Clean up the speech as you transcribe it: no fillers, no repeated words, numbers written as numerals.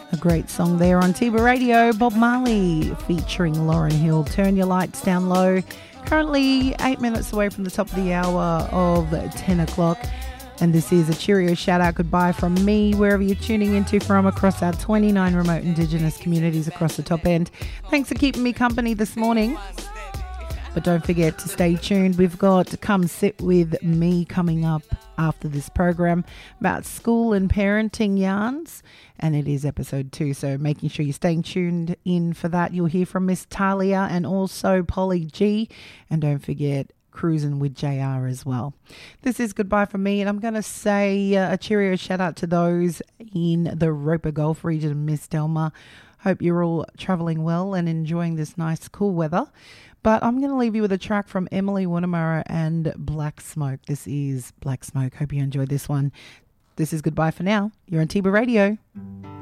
A great song there on Tiba Radio. Bob Marley featuring Lauryn Hill. Turn your lights down low. Currently 8 minutes away from the top of the hour of 10 o'clock. And this is a cheerio shout out goodbye from me, wherever you're tuning into from across our 29 remote Indigenous communities across the top end. Thanks for keeping me company this morning. But don't forget to stay tuned. We've got Come Sit With Me coming up after this program about school and parenting yarns. And it is episode 2, so making sure you're staying tuned in for that. You'll hear from Miss Talia and also Polly G. And don't forget Cruising with JR as well. This is goodbye from me, and I'm going to say a cheerio shout out to those in the Roper Gulf region, Miss Delma. Hope you're all travelling well and enjoying this nice cool weather. But I'm going to leave you with a track from Emily Woonamarra and Black Smoke. This is Black Smoke. Hope you enjoyed this one. This is goodbye for now. You're on Tiba Radio.